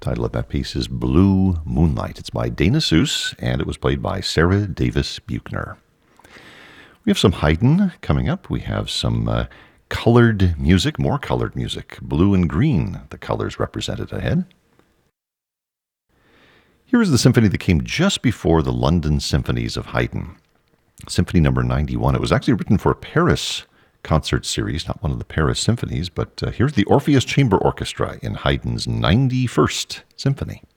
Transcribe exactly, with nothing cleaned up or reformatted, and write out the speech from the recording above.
Title of that piece is Blue Moonlight. It's by Dana Seuss, and it was played by Sarah Davis Buchner. We have some Haydn coming up. We have some uh, colored music, more colored music. Blue and green, the colors represented ahead. Here is the symphony that came just before the London Symphonies of Haydn. Symphony number ninety-one. It was actually written for a Paris concert series, not one of the Paris symphonies, but uh, here's the Orpheus Chamber Orchestra in Haydn's ninety-first Symphony.